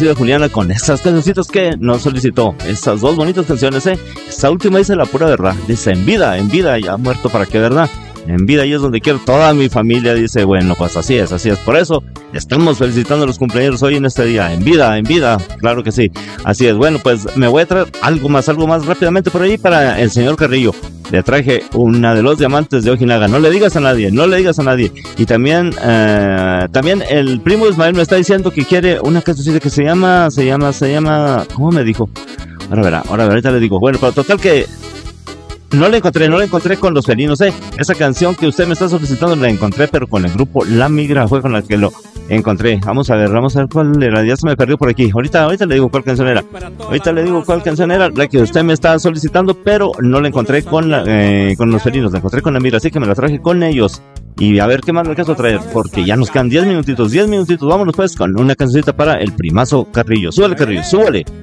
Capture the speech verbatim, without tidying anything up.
complacida Juliana con esas cancioncitas que nos solicitó. Esas dos bonitas canciones, ¿eh? Esta última dice la pura verdad. Dice, en vida, en vida, ya muerto para qué, ¿verdad? En vida y es donde quiero toda mi familia. Dice, bueno, pues así es, así es. Por eso estamos felicitando a los cumpleaños hoy en este día. En vida, en vida, claro que sí. Así es. Bueno, pues me voy a traer algo más, algo más rápidamente por ahí para el señor Carrillo. Le traje una de los diamantes de Ojinaga. No le digas a nadie, no le digas a nadie. Y también, eh, también el primo Ismael me está diciendo que quiere una canción que se llama, se llama, se llama, ¿cómo me dijo? Ahora verá, ahora ahorita le digo. Bueno, pero total que no la encontré, no la encontré con los felinos, eh. Esa canción que usted me está solicitando la encontré, pero con el grupo La Migra fue con la que lo encontré. Vamos a ver, vamos a ver cuál era. Ya se me perdió por aquí. Ahorita, ahorita le digo cuál canción era. Ahorita le digo cuál canción era, la que usted me está solicitando, pero no la encontré con la, eh, con los felinos, la encontré con La Migra, así que me la traje con ellos. Y a ver qué más me alcanzo a traer, porque ya nos quedan diez minutitos, diez minutitos. Vámonos pues con una cancioncita para el primazo Carrillo. Súbale, Carrillo, súbale.